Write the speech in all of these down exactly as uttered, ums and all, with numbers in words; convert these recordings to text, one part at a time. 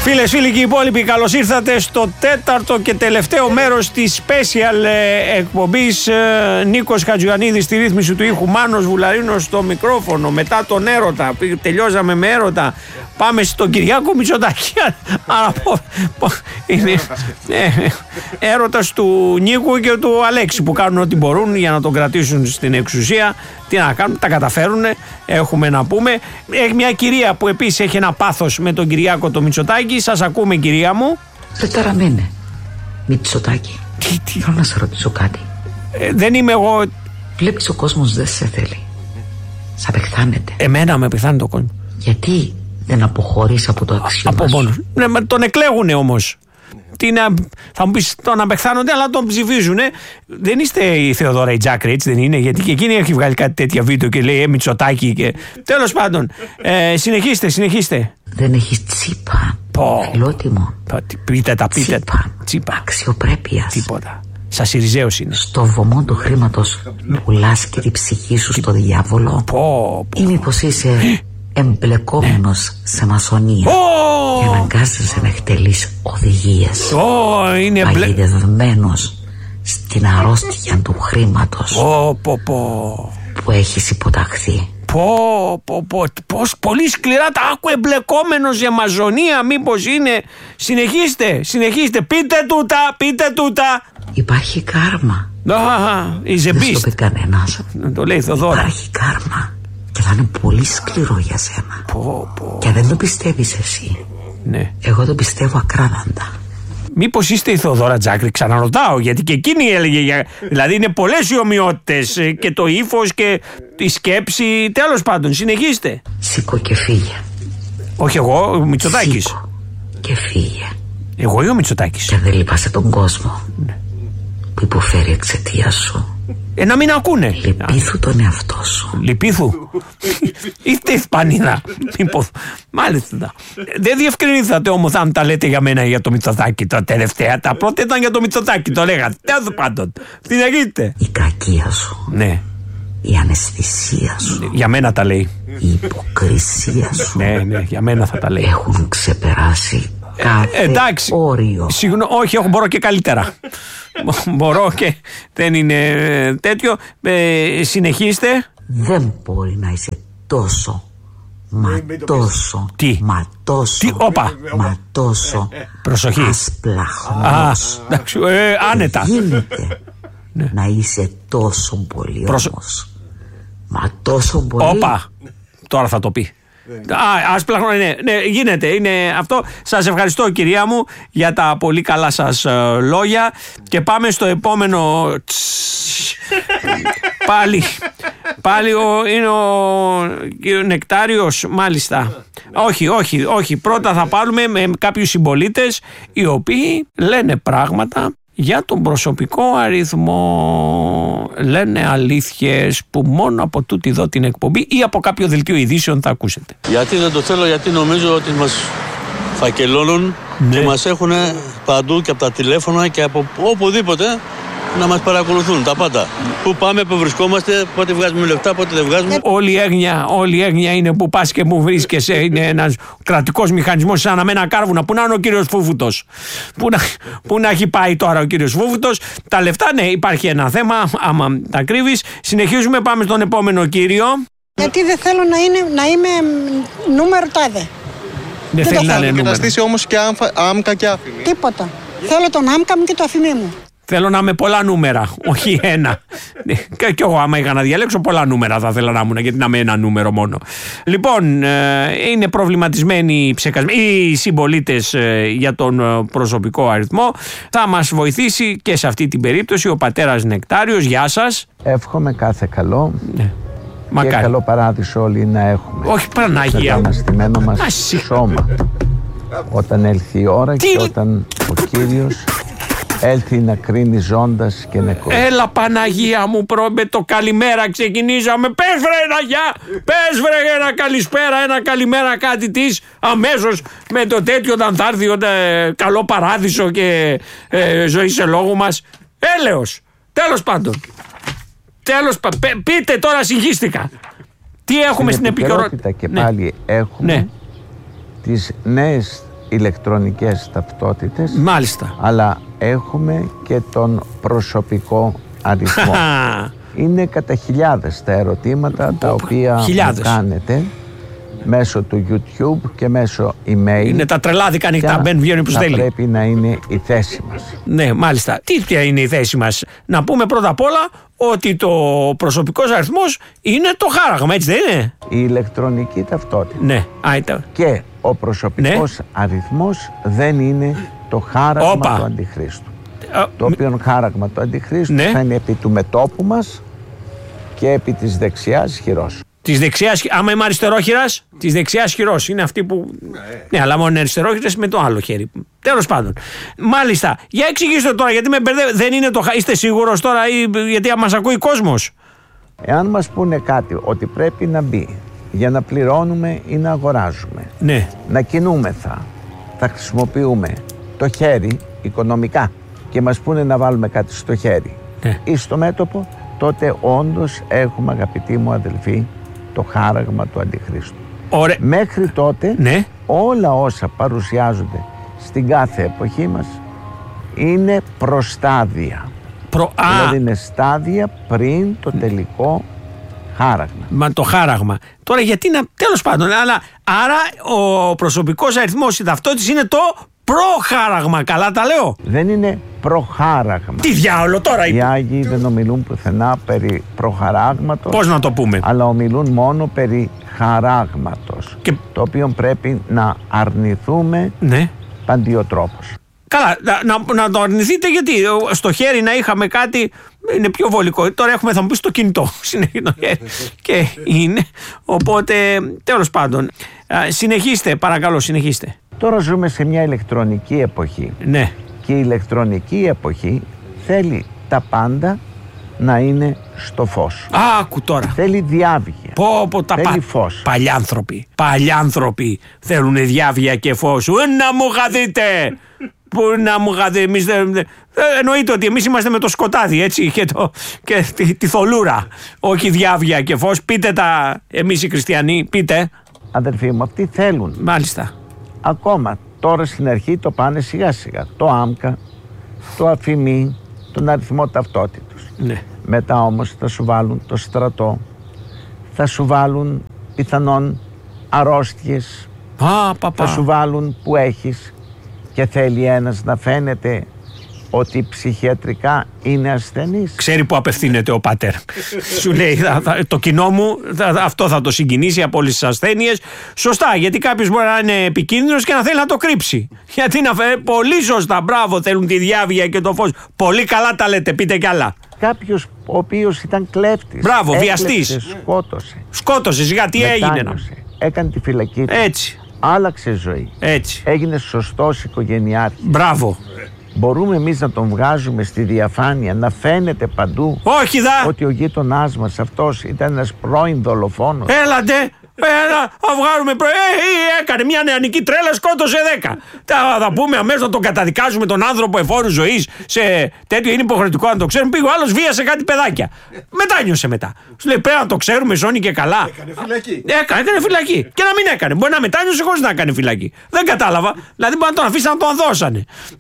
Φίλες, φίλοι και οι υπόλοιποι, καλώς ήρθατε στο τέταρτο και τελευταίο μέρος της special ε, εκπομπής. Ε, Νίκος Χατζιωαννίδης στη ρύθμιση του ήχου, Μάνος Βουλαρίνος στο μικρόφωνο. Μετά τον έρωτα, τελειώσαμε με έρωτα. Πάμε στον Κυριάκο Μητσοτάκη. Είναι ε, έρωτας του Νίκου και του Αλέξη που κάνουν ό,τι μπορούν για να τον κρατήσουν στην εξουσία. Τι να κάνουν, τα καταφέρουν, έχουμε να πούμε. Έχει μια κυρία που επίσης έχει ένα πάθος με τον Κυριάκο το Μητσοτάκη. Σας ακούμε, κυρία μου. Πεταραμένε Μητσοτάκη. Τι, τι. Θέλω να σε ρωτήσω κάτι. Ε, δεν είμαι εγώ. Βλέπεις ο κόσμος δεν σε θέλει. Σ' απεχθάνεται. Εμένα με πεθάνει το κόσμο. Γιατί δεν αποχωρείς από το αξίωμα από σου? μόνος. Ναι, μα τον εκλέγουνε όμως. Τι να, θα μου πεις τον απεχθάνονται, αλλά τον ψηφίζουνε. Δεν είστε η Θεοδώρα η Τζάκρη, έτσι δεν είναι? Γιατί και εκείνη έχει βγάλει κάτι τέτοια βίντεο και λέει ε, Μητσοτάκη και... Τέλος πάντων, ε, συνεχίστε, συνεχίστε. Δεν έχεις τσίπα. Πω. Φιλότιμο. Πείτε τα, πείτε. Τσίπα. Τσίπα. Αξιοπρέπειας. Τίποτα. Σας Ιριζέος είναι. Στο βωμό του χρήματος πουλάς και τη ψυχή σου στο διάβολο. Πω, πω. Ή μήπως είσαι εμπλεκόμενος σε μασονία Oh! και αναγκάζεσαι να εκτελείς οδηγίες. Oh, είναι μπλε... παγιδευμένος στην αρρώστια του χρήματος oh, πω, πω. που έχεις υποταχθεί. Πω, πω, πω, πως πολύ σκληρά τα άκου, εμπλεκόμενος για μαζονία, μήπως είναι? Συνεχίστε, συνεχίστε, πείτε τούτα, πείτε τούτα. Υπάρχει κάρμα. Ah, is a Δεν beast. το πει κανένας. Το λέει η Θεοδώρα. Υπάρχει κάρμα και θα είναι πολύ σκληρό για σένα. Πω, πω. Και δεν το πιστεύεις εσύ. Ναι. Εγώ το πιστεύω ακράδαντα. Μήπως είστε η Θεοδώρα Τζάκρη, ξαναρωτάω, γιατί και εκείνη έλεγε για... Δηλαδή είναι πολλές οι ομοιότητες, και το ύφος και η σκέψη. Τέλος πάντων, συνεχίστε. Σήκω και φύγε. Όχι εγώ, ο Μητσοτάκης. Σήκω και φύγε. Εγώ ή ο Μητσοτάκης? Και δεν λυπάσαι τον κόσμο, ναι, που υποφέρει εξαιτία σου. Ε, να μην ακούνε. Λυπήθου τον εαυτό σου. Λυπήθου. Είστε Ισπανίδα. Μήπως. Μάλιστα. Δεν διευκρινίσατε όμως αν τα λέτε για μένα ή για το Μητσοτάκη τα τελευταία. Τα πρώτα ήταν για το Μητσοτάκη, το λέγατε. Τέλος πάντων. Συνεχίστε. Η κακία σου. Ναι. Η αναισθησία σου. Για μένα τα λέει. Η υποκρισία σου. Ναι, ναι, για μένα θα τα λέει. Έχουν ξεπεράσει κάθε ε, εντάξει. όριο. Συγγνώμη, όχι, όχι, μπορώ και καλύτερα. Μπορώ και δεν είναι τέτοιο. Ε, συνεχίστε. Δεν μπορεί να είσαι τόσο, μα τόσο, Τι? μα τόσο, Τι, όπα. μα τόσο Προσοχή. ασπλαχνός. Α, εντάξει, ε, άνετα. Γίνεται να είσαι τόσο πολύ Προσο... όμως. Μα τόσο πολύ. Όπα, τώρα θα το πει. Α, άσπλαχνο, ναι, ναι, γίνεται, είναι αυτό. Σας ευχαριστώ, κυρία μου, για τα πολύ καλά σας ε, λόγια. Και πάμε στο επόμενο. Πάλι, πάλι ο, είναι ο, ο Νεκτάριος, μάλιστα. Όχι, όχι, όχι. Πρώτα θα πάρουμε με κάποιους συμπολίτες οι οποίοι λένε πράγματα για τον προσωπικό αριθμό. Λένε αλήθειες που μόνο από τούτη εδώ την εκπομπή ή από κάποιο δελτίο ειδήσεων θα ακούσετε. Γιατί δεν το θέλω? Γιατί νομίζω ότι μας φακελώνουν, ναι, και μας έχουν παντού και από τα τηλέφωνα και από οπουδήποτε να μας παρακολουθούν τα πάντα. Πού πάμε, πού βρισκόμαστε, πότε βγάζουμε λεφτά, πότε δεν βγάζουμε. Όλη η έγνοια, όλη η έγνοια είναι που πας και μου βρίσκεσαι. Είναι ένας κρατικός μηχανισμός σαν αμένα κάρβουνα. Πού να είναι ο κύριος Φούφουτος? Πού να, πού να έχει πάει τώρα ο κύριος Φούφουτος? Τα λεφτά, ναι, υπάρχει ένα θέμα, άμα τα κρύβεις. Συνεχίζουμε, πάμε στον επόμενο κύριο. Γιατί δεν θέλω να, είναι, να είμαι νούμερο τάδε. Δεν, δεν θέλει να είναι νούμερο. Και να στήσει όμως και άμκα και άφημη. Τίποτα. Θέλω τον άμκα μου και το αφημί μου. Θέλω να είμαι πολλά νούμερα, όχι ένα. Και, και εγώ, άμα είχα να διαλέξω, πολλά νούμερα θα ήθελα να ήμουν, γιατί να είμαι ένα νούμερο μόνο. Λοιπόν, είναι προβληματισμένοι οι συμπολίτες για τον προσωπικό αριθμό. Θα μας βοηθήσει και σε αυτή την περίπτωση ο πατέρας Νεκτάριος. Γεια σας. Εύχομαι κάθε καλό. Ναι. Και μακάρι. καλό παράδεισο όλοι να έχουμε. Όχι, Παναγία. Στο αναστημένο μας σώμα. Όταν έλθει η ώρα. Τι? Και όταν ο Κύριος έλθει να κρίνει ζώντας και νεκρός. Έλα, Παναγία μου, προ, με το καλημέρα ξεκινήσαμε. Πες βρε ένα γεια, πες βρε ένα καλησπέρα, ένα καλημέρα, κάτι της, αμέσως με το τέτοιο όταν θα έρθει ε, καλό παράδεισο και ε, ζωή σε λόγο μας. Έλεος, τέλος πάντων. Τέλος πάντων, πείτε τώρα, συγχύστηκα. Τι έχουμε στην, στην επικαιρότητα? Και ναι. πάλι έχουμε, ναι, τις νέες ηλεκτρονικές ταυτότητες. Μάλιστα. Αλλά έχουμε και τον προσωπικό αριθμό. Είναι κατά χιλιάδες τα ερωτήματα τα οποία μου κάνετε μέσω του YouTube και μέσω email. Είναι τα τρελάδικα ανοιχτά, μπαίνουν, βγαίνουν που στέλνει. Πρέπει να είναι η θέση μας. Ναι, μάλιστα. Τι ποια είναι η θέση μας? Να πούμε πρώτα απ' όλα ότι το προσωπικός αριθμός είναι το χάραγμα, έτσι δεν είναι? Η ηλεκτρονική ταυτότητα. Ναι, άιτα. Και ο προσωπικός ναι. αριθμός δεν είναι το χάραγμα Όπα. του Αντιχρίστου. Α, το οποίο μ... χάραγμα του Αντιχρίστου ναι. θα είναι επί του μετώπου μας και επί της δεξιάς χειρός. Της δεξιάς, άμα είμαι αριστερόχειρας, της δεξιάς χειρός. Είναι αυτή που. Ναι, ναι αλλά μόνο είναι αριστερόχειρας με το άλλο χέρι. Τέλος πάντων. Μάλιστα. Για εξηγήστε τώρα, γιατί με μπερδεύετε. Δεν είναι το. Είστε σίγουρος τώρα, ή, γιατί μας ακούει κόσμος? Εάν μας πούνε κάτι ότι πρέπει να μπει για να πληρώνουμε ή να αγοράζουμε, ναι. να κινούμεθα, θα χρησιμοποιούμε το χέρι οικονομικά και μας πούνε να βάλουμε κάτι στο χέρι ναι. ή στο μέτωπο, τότε όντως έχουμε, αγαπητοί μου αδελφοί, το χάραγμα του Αντιχρίστου. Ωραία. Μέχρι τότε ναι. όλα όσα παρουσιάζονται στην κάθε εποχή μας είναι προστάδια. Προ... Δηλαδή είναι στάδια πριν το τελικό χάραγμα. Μα το χάραγμα. Τώρα γιατί να... Τέλος πάντων, αλλά άρα ο προσωπικός αριθμός, η ταυτότητας είναι το προχάραγμα. Καλά τα λέω? Δεν είναι προχάραγμα. Τι διάολο τώρα είπε? Οι Άγιοι δεν ομιλούν πουθενά περί προχαράγματος. Πώς να το πούμε? Αλλά ομιλούν μόνο περί χαράγματος. Και... το οποίο πρέπει να αρνηθούμε ναι. παντιοτρόπως. Καλά, να, να, να το αρνηθείτε, γιατί στο χέρι να είχαμε κάτι είναι πιο βολικό. Τώρα έχουμε, θα μου πεις, το κινητό και είναι. Οπότε, τέλος πάντων, συνεχίστε, παρακαλώ, συνεχίστε. Τώρα ζούμε σε μια ηλεκτρονική εποχή. Ναι. Και η ηλεκτρονική εποχή θέλει τα πάντα να είναι στο φως. Α, άκου τώρα. Θέλει διάβγεια. Πω, πω, τα θέλει πα... φως. Παλιάνθρωποι. Παλιάνθρωποι θέλουν διάβγεια και φως. Να μου χαθείτε. Που να μου χαθείτε. Εμείς δεν... Εννοείται ότι εμείς είμαστε με το σκοτάδι, έτσι, και, το... και τη, τη θολούρα. Όχι διάβγεια και φως. Πείτε τα, εμείς οι χριστιανοί, πείτε. Αδερφοί μου, αυτοί θέλουν. Μάλιστα. Ακόμα τώρα στην αρχή το πάνε σιγά σιγά. Το άμκα, το αφημί, τον αριθμό ταυτότητος. Ναι. Μετά όμως θα σου βάλουν το στρατό, θα σου βάλουν πιθανόν αρρώστιες, Α, παπά. θα σου βάλουν που έχεις, και θέλει ένας να φαίνεται ότι ψυχιατρικά είναι ασθενής. Ξέρει που απευθύνεται ο πατέρ. Σου λέει, θα, θα, το κοινό μου θα, αυτό θα το συγκινήσει από όλες τις ασθένειες. Σωστά, γιατί κάποιος μπορεί να είναι επικίνδυνος και να θέλει να το κρύψει. Γιατί να φέρει, πολύ σωστά, μπράβο, θέλουν τη διάβγεια και το φως. Πολύ καλά τα λέτε, πείτε κι άλλα. Κάποιος ο οποίος ήταν κλέφτης. Μπράβο, βιαστής. Σκότωσε. Σκότωσε, γιατί έγινε να. Έκανε τη φυλακή του. Έτσι. Άλλαξε ζωή. Έτσι. Έγινε σωστός οικογενειάρχης. Μπράβο. Μπορούμε εμείς να τον βγάζουμε στη διαφάνεια, να φαίνεται παντού. Όχι δα. Ότι ο γείτονάς μας αυτός ήταν ένας πρώην δολοφόνος. Έλατε. Έλα, θα βγάλουμε προ... Ε, ε, έκανε μια νεανική τρέλα, σκότωσε δέκα. Θα, θα πούμε αμέσως να τον καταδικάζουμε τον άνθρωπο εφόρου ζωής σε τέτοιο, είναι υποχρεωτικό να το ξέρουμε. Πήγε ο άλλος, βίασε κάτι παιδάκια. Μετάνιωσε μετά. Σου λέει πρέπει να το ξέρουμε, ζώνει και καλά. Έκανε φυλακή. Έκανε, έκανε φυλακή. Και να μην έκανε. Μπορεί να μετάνιωσε χωρίς να κάνει φυλακή. Δεν κατάλαβα. Δηλαδή μπορεί να τον αφήσει να τον αδώσανε.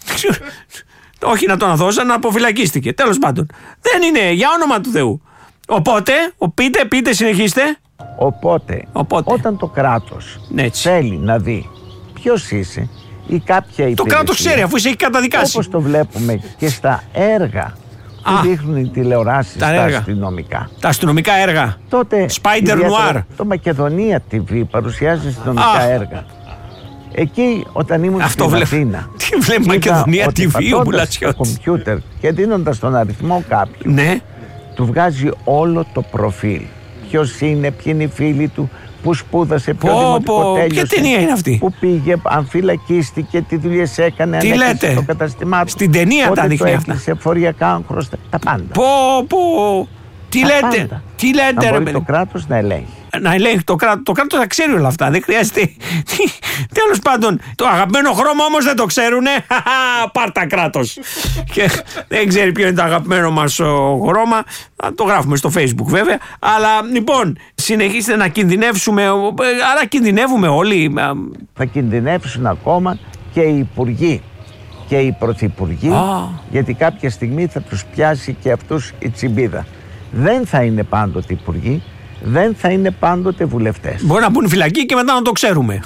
Όχι να τον αδώσανε, να αποφυλακίστηκε. Τέλος πάντων. Δεν είναι, για όνομα του Θεού. Οπότε, ο, πείτε, πείτε, συνεχίστε. Οπότε, Οπότε, όταν το κράτος ναι, θέλει να δει ποιος είσαι ή κάποια υπηρεσία, το κράτος ξέρει αφού σε έχει καταδικάσει. Όπως το βλέπουμε και στα έργα που Α, δείχνουν οι τηλεοράσεις, τα, τα αστυνομικά. Τα αστυνομικά έργα. Τότε, Spider Noir. Το Μακεδονία τι βι παρουσιάζει αστυνομικά Α, έργα. Εκεί όταν ήμουν αυτό στην βλέ... Αθήνα, τι βλέπει Μακεδονία τι βι ο Μπουλατσιώτης. Στο κομπιούτερ και δίνοντας τον αριθμό κάποιου, ναι, του βγάζει όλο το προφίλ. Ποιος είναι, ποιοι είναι οι φίλοι του, που σπούδασε, ποιο πω, δημοτικό πω, τέλειωσε. Ποια ταινία είναι αυτή? Που πήγε, αν φυλακίστηκε, τι δουλειές έκανε, τι αν λέτε? Το καταστημά του. Στην ταινία τα δείχνει αυτά. Σε φοριακά χρωστά, τα πάντα. Πω, πω. Τι τα λέτε, πάντα. τι λέτε, να ρε, μπορεί το κράτος να ελέγχει. Να ελέγχει το κράτος. Το κράτος θα ξέρει όλα αυτά. Δεν χρειάζεται. Τέλος πάντων, το αγαπημένο χρώμα όμως δεν το ξέρουνε. Πάρτα κράτος. Και δεν ξέρει ποιο είναι το αγαπημένο μας χρώμα. Το γράφουμε στο Facebook βέβαια. Αλλά λοιπόν, συνεχίστε να κινδυνεύσουμε. Άρα κινδυνεύουμε όλοι. Θα κινδυνεύσουν ακόμα και οι υπουργοί και οι πρωθυπουργοί, ah. γιατί κάποια στιγμή θα τους πιάσει και αυτούς η τσιμπίδα. Δεν θα είναι πάντοτε υπουργοί, δεν θα είναι πάντοτε βουλευτές. Μπορεί να μπουν φυλακή και μετά να το ξέρουμε.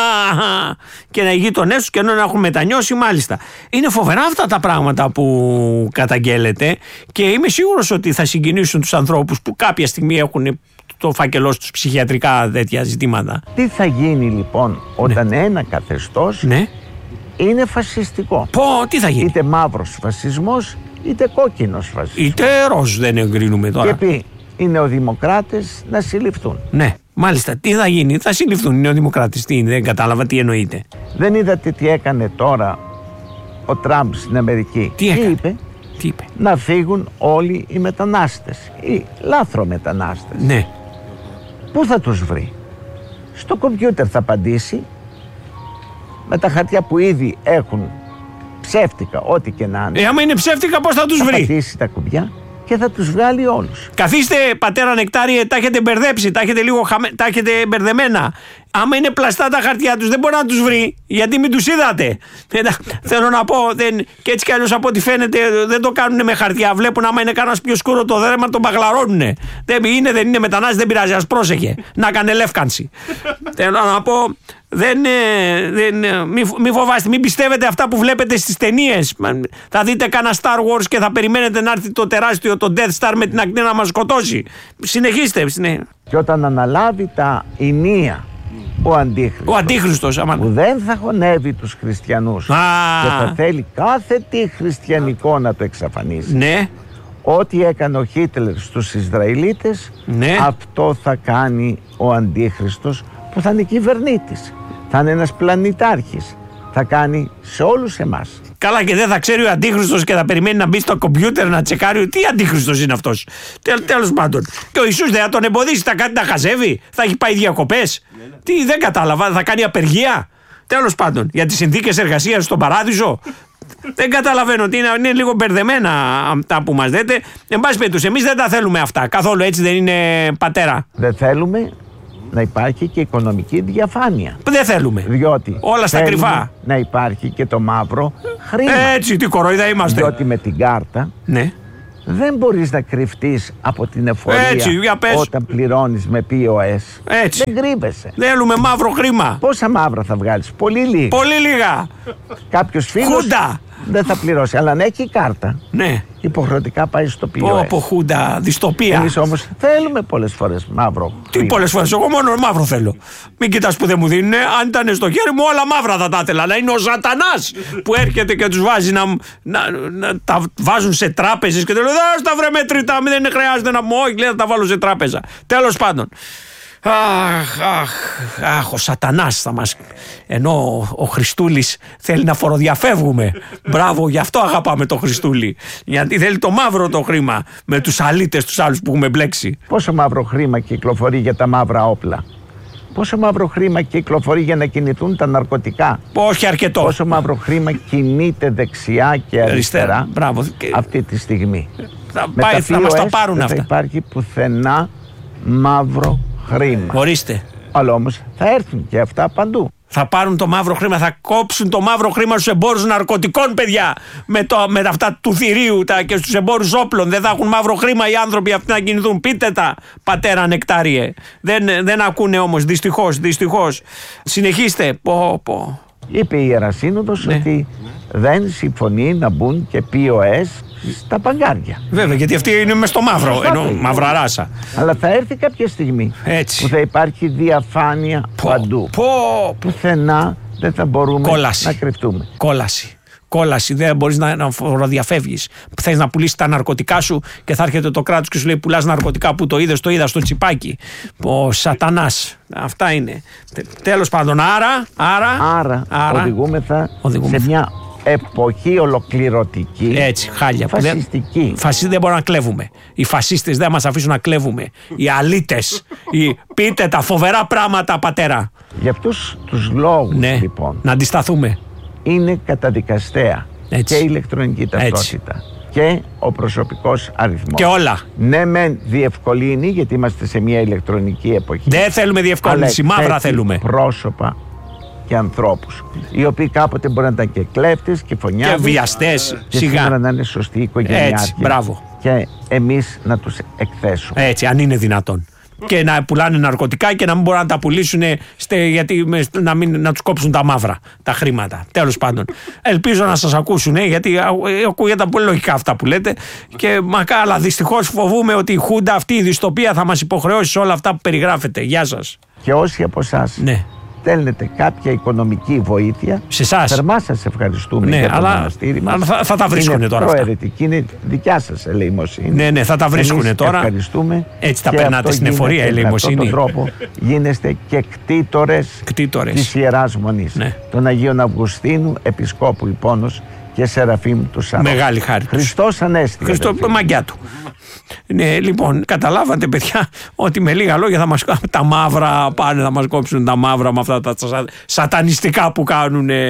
Και να οι γείτονές τους και ενώ να έχουν μετανιώσει, μάλιστα. Είναι φοβερά αυτά τα πράγματα που καταγγέλλεται και είμαι σίγουρος ότι θα συγκινήσουν τους ανθρώπους που κάποια στιγμή έχουν το φάκελό στους ψυχιατρικά τέτοια ζητήματα. Τι θα γίνει λοιπόν όταν ναι. ένα καθεστώς ναι. είναι φασιστικό? Πω, τι θα γίνει? Είτε μαύρος φασισμός, είτε κόκκινος φασισμός. Είτε ροζ δεν εγκρίνουμε τώρα. Και πει οι νεοδημοκράτες να συλληφθούν. Ναι, μάλιστα. Τι θα γίνει? Θα συλληφθούν οι νεοδημοκράτες. Τι, δεν κατάλαβα τι εννοείται. Δεν είδατε τι έκανε τώρα ο Τραμπ στην Αμερική? Τι, τι είπε? Τι είπε? Να φύγουν όλοι οι μετανάστες, οι λάθρομετανάστες. Ναι. Πού θα τους βρει? Στο κομπιούτερ θα απαντήσει με τα χαρτιά που ήδη έχουν ψεύτικα, ό,τι και να είναι. Ε, άμα είναι ψεύτικα, πώς θα τους θα βρει? Θα πατήσει τα κουμπιά και θα τους βγάλει όλους. Καθίστε, πατέρα Νεκτάριε, τα έχετε μπερδέψει, τα έχετε λίγο χαμε... τα έχετε μπερδεμένα. Άμα είναι πλαστά τα χαρτιά τους, δεν μπορεί να τους βρει, γιατί μην τους είδατε. Θέλω να πω, δεν... και έτσι κι αλλιώς από ό,τι φαίνεται δεν το κάνουν με χαρτιά. Βλέπουν άμα είναι κανένας πιο σκούρο το δέρμα, τον παγλαρώνουνε. Δεν είναι, δεν είναι μετανάστης, δεν πειράζει, ας πρόσεχε. Να κάνει λεύκανση. Θέλω να πω, δεν, δεν, μη, μη φοβάστε, μην πιστεύετε αυτά που βλέπετε στις ταινίες. Θα δείτε κάνα Star Wars και θα περιμένετε να έρθει το τεράστιο, το Death Star με την ακτή να μας σκοτώσει. Συνεχίστε. Συνε... Και όταν αναλάβει τα ηνία ο Αντίχριστος, ο Αντίχριστος άμα... που δεν θα χωνεύει τους χριστιανούς Α. και θα θέλει κάθε τι χριστιανικό να το εξαφανίσει. Ναι. Ό,τι έκανε ο Χίτλερ στους Ισραηλίτες, ναι. αυτό θα κάνει ο Αντίχριστος, που θα είναι κυβερνήτης, θα είναι ένας πλανητάρχης, θα κάνει σε όλους εμάς. Καλά, και δεν θα ξέρει ο Αντίχριστος και θα περιμένει να μπει στο κομπιούτερ να τσεκάρει τι Αντίχριστος είναι αυτός. Τέλος πάντων. Και ο Ιησούς δεν θα τον εμποδίσει, θα κάνει να χαζεύει, θα έχει πάει διακοπές. Τι, δεν κατάλαβα, θα κάνει απεργία. Τέλος πάντων, για τις συνθήκες εργασίας στον παράδεισο. Δεν καταλαβαίνω τι είναι, είναι λίγο μπερδεμένα αυτά που μας λέτε. Εν πάση περιπτώσει, εμείς δεν τα θέλουμε αυτά. Καθόλου, έτσι δεν είναι, πατέρα? Δεν θέλουμε να υπάρχει και οικονομική διαφάνεια. Δεν θέλουμε. Διότι όλα στα κρυφά. Να υπάρχει και το μαύρο χρήμα. Έτσι, τι κοροϊδά είμαστε. Διότι με την κάρτα ναι. δεν μπορείς να κρυφτείς από την εφορία. Έτσι, για πες. Όταν πληρώνεις με πι ο ες. Έτσι. Δεν κρύβεσαι. Θέλουμε μαύρο χρήμα. Πόσα μαύρα θα βγάλεις? Πολύ λίγα. Πολύ λίγα. Κάποιος φίλος Χούντα. δεν θα πληρώσει, αλλά αν έχει κάρτα, ναι, υποχρεωτικά πάει στο πι ο ες. Πω, χούντα, δυστοπία. Εμείς όμως θέλουμε πολλές φορές μαύρο. Τι πολλές φορές? Εγώ μόνο μαύρο θέλω. Μην κοιτάς που δεν μου δίνουν. Αν ήταν στο χέρι μου, όλα μαύρα θα τα ήθελα. Αλλά είναι ο Σατανάς που έρχεται και τους βάζει να, να, να τα βάζουν σε τράπεζες και του λέει: «Δώσ' τα βρε μετρητά, δεν χρειάζεται να μου». Όχι, λέει, θα τα βάλω σε τράπεζα. Τέλος πάντων. Αχ, αχ, αχ, ο Σατανάς θα μας... Ενώ ο Χριστούλης θέλει να φοροδιαφεύγουμε. Μπράβο, γι' αυτό αγαπάμε το Χριστούλη. Γιατί θέλει το μαύρο το χρήμα με τους αλήτες τους άλλους που έχουμε μπλέξει. Πόσο μαύρο χρήμα κυκλοφορεί για τα μαύρα όπλα? Πόσο μαύρο χρήμα κυκλοφορεί για να κινηθούν τα ναρκωτικά? Όχι αρκετό. Πόσο μαύρο χρήμα κινείται δεξιά και αριστερά Μπράβο. αυτή τη στιγμή? Θα, πάει, θα μας τα πάρουν δεν αυτά. Θα υπάρχει πουθενά μαύρο χρήμα. Ορίστε. Αλλά όμως θα έρθουν και αυτά παντού. Θα πάρουν το μαύρο χρήμα, θα κόψουν το μαύρο χρήμα στους εμπόρους ναρκωτικών, παιδιά. Με, το, με αυτά του θηρίου τα, και στους εμπόρους όπλων. Δεν θα έχουν μαύρο χρήμα οι άνθρωποι αυτοί να κινηθούν. Πείτε τα, πατέρα Νεκτάριε. Δεν, δεν ακούνε όμως, δυστυχώς, δυστυχώς. Συνεχίστε. Πω, πω. Είπε η Ιερασύνοδος, ναι, ότι δεν συμφωνεί να μπουν και πι ο ες στα παγκάρια. Βέβαια, γιατί αυτή είναι μες στο μαύρο, ενώ μαύρα ράσα. Αλλά θα έρθει κάποια στιγμή έτσι, που θα υπάρχει διαφάνεια πω, παντού. Πω. Πουθενά δεν θα μπορούμε Κόλαση. να κρυφτούμε. Κόλαση. Κόλαση, δεν μπορείς να, να φοροδιαφεύγεις. Θες να πουλήσεις τα ναρκωτικά σου και θα έρχεται το κράτος και σου λέει: πουλάς ναρκωτικά, που το είδες, το είδα στο τσιπάκι. Ο Σατανάς. Αυτά είναι. Τέλος πάντων, άρα, άρα, άρα, άρα οδηγούμεθα οδηγούμε σε μια εποχή ολοκληρωτική. Έτσι, χάλια. Φασιστική. Δεν, φασί, δεν μπορούμε να κλέβουμε. Οι φασίστες δεν μας αφήσουν να κλέβουμε. Οι αλήτες. οι, πείτε τα φοβερά πράγματα, πατέρα. Για αυτούς τους λόγους, ναι, λοιπόν, να αντισταθούμε. Είναι καταδικαστέα έτσι, και η ηλεκτρονική ταυτότητα έτσι, και ο προσωπικός αριθμός. Και όλα. Ναι, μεν διευκολύνει, γιατί είμαστε σε μια ηλεκτρονική εποχή. Δεν θέλουμε διευκόλυνση, μαύρα θέλουμε. Πρόσωπα και ανθρώπους, οι οποίοι κάποτε μπορεί να ήταν και κλέφτες και φωνιάδες και βιαστές, και σιγά σήμερα να είναι σωστοί οικογενειάρχοι. Έτσι, μπράβο. Και εμείς να τους εκθέσουμε. Έτσι, αν είναι δυνατόν. Και να πουλάνε ναρκωτικά και να μην μπορούν να τα πουλήσουν, στε, γιατί να, μην, να τους κόψουν τα μαύρα, τα χρήματα. Τέλος πάντων. Ελπίζω να σας ακούσουν, γιατί ακούγεται πολύ λογικά αυτά που λέτε. Και μακά, αλλά δυστυχώς φοβούμαι ότι η Χούντα, αυτή η δυστοπία, θα μας υποχρεώσει σε όλα αυτά που περιγράφετε. Γεια σας. Και όσοι από εσάς ναι. στέλνετε κάποια οικονομική βοήθεια, σε εσάς, θερμά σας ευχαριστούμε ναι, για το αλλά, μοναστήρι μας. Αλλά θα, θα τα βρίσκουνε τώρα αυτά. Είναι προαιρετική, είναι δικιά σας ελεημοσύνη. Ναι, ναι, θα τα βρίσκουνε τώρα. Ευχαριστούμε. Έτσι τα περνάτε στην εφορία ελεημοσύνη. Με αυτόν τον τρόπο γίνεστε και κτήτορες, κτήτορες. της Ιεράς Μονής. Ναι. Των Αγίων Αυγουστίνου, Επισκόπου Ιππώνος και Σεραφείμ του Σαρών. Μεγάλη χάρη. Χριστός Ανέστη. Χριστό, μαγκιά του. Ναι, λοιπόν, καταλάβατε, παιδιά, ότι με λίγα λόγια θα μας τα μαύρα πάνε, θα μας κόψουν τα μαύρα με αυτά τα σατανιστικά που κάνουν.